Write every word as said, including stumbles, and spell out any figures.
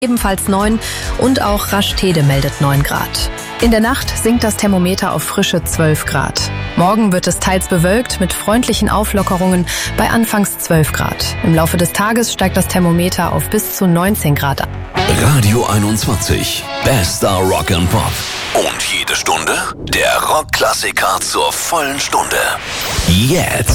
ebenfalls neun und auch Rastede meldet neun Grad. In der Nacht sinkt das Thermometer auf frische zwölf Grad. Morgen wird es teils bewölkt mit freundlichen Auflockerungen bei anfangs zwölf Grad. Im Laufe des Tages steigt das Thermometer auf bis zu neunzehn Grad an. Radio einundzwanzig, bester Rock and Pop. Und jede Stunde der Rockklassiker zur vollen Stunde. Jetzt.